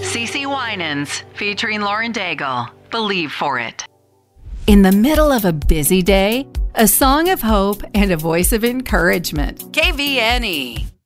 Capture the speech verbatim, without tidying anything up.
CeCe Winans, featuring Lauren Daigle. Believe for it. In the middle of a busy day, a song of hope and a voice of encouragement. K V N E.